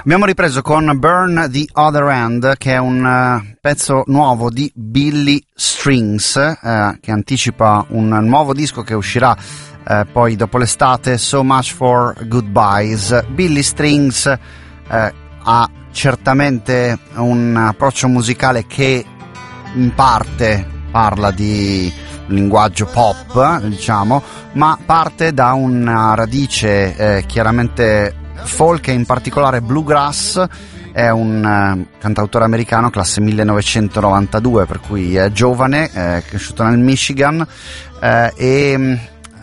Abbiamo ripreso con Burn the Other End, che è un pezzo nuovo di Billy Strings, che anticipa un nuovo disco che uscirà poi dopo l'estate, So Much for Goodbyes. Billy Strings ha certamente un approccio musicale che in parte parla di linguaggio pop, diciamo, ma parte da una radice chiaramente folk e in particolare bluegrass. È un cantautore americano classe 1992, per cui è giovane, è cresciuto nel Michigan e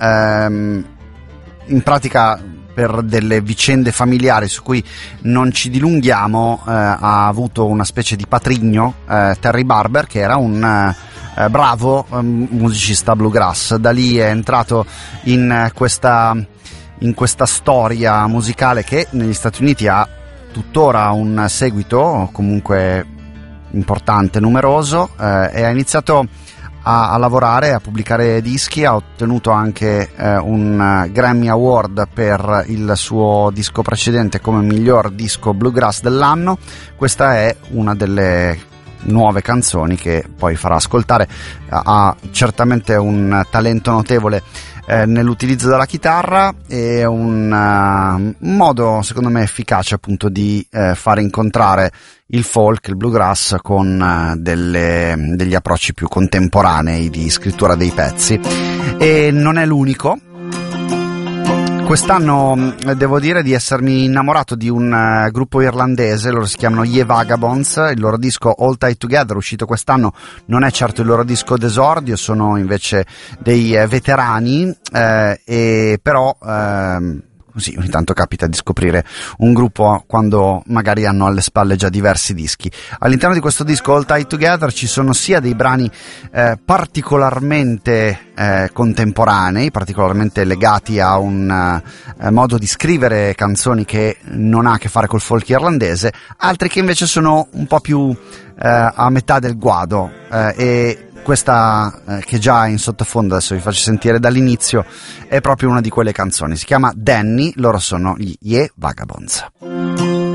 in pratica, per delle vicende familiari su cui non ci dilunghiamo, ha avuto una specie di patrigno, Terry Barber, che era un bravo musicista bluegrass. Da lì è entrato in questa storia musicale che negli Stati Uniti ha tuttora un seguito comunque importante, numeroso, e ha iniziato a lavorare, a pubblicare dischi. Ha ottenuto anche un Grammy Award per il suo disco precedente come miglior disco bluegrass dell'anno. Questa è una delle nuove canzoni che poi farà ascoltare. Ha certamente un talento notevole nell'utilizzo della chitarra e un modo secondo me efficace appunto di fare incontrare il folk, il bluegrass con degli approcci più contemporanei di scrittura dei pezzi. E non è l'unico. Quest'anno devo dire di essermi innamorato di un gruppo irlandese, loro si chiamano Ye Vagabonds. Il loro disco All Tied Together, uscito quest'anno, non è certo il loro disco d'esordio, sono invece dei veterani, e però così ogni tanto capita di scoprire un gruppo quando magari hanno alle spalle già diversi dischi. All'interno di questo disco All Tied Together ci sono sia dei brani particolarmente contemporanei, particolarmente legati a un modo di scrivere canzoni che non ha a che fare col folk irlandese, altri che invece sono un po' più a metà del guado, e questa che già in sottofondo adesso vi faccio sentire dall'inizio è proprio una di quelle canzoni. Si chiama Danny, loro sono gli Ye Vagabonds.